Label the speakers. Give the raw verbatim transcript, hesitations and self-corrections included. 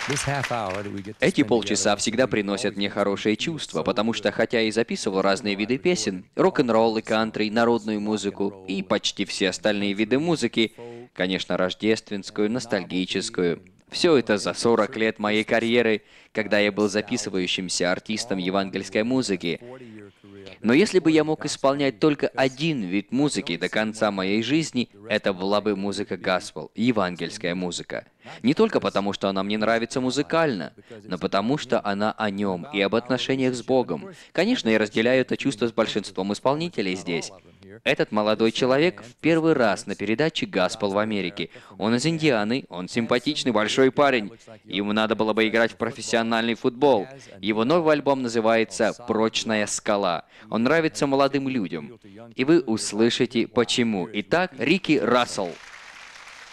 Speaker 1: Эти полчаса всегда приносят мне хорошие чувства, потому что хотя и записывал разные виды песен, рок-н-ролл и кантри, народную музыку и почти все остальные виды музыки, конечно, рождественскую, ностальгическую, все это за сорок лет моей карьеры, когда я был записывающимся артистом евангельской музыки. Но если бы я мог исполнять только один вид музыки до конца моей жизни, это была бы музыка госпел, евангельская музыка. Не только потому, что она мне нравится музыкально, но потому, что она о нем и об отношениях с Богом. Конечно, я разделяю это чувство с большинством исполнителей здесь. Этот молодой человек в первый раз на передаче «Госпел» в Америке. Он из Индианы, он симпатичный большой парень. Ему надо было бы играть в профессиональный футбол. Его новый альбом называется «Прочная скала». Он нравится молодым людям. И вы услышите почему. Итак, Рики Рассел.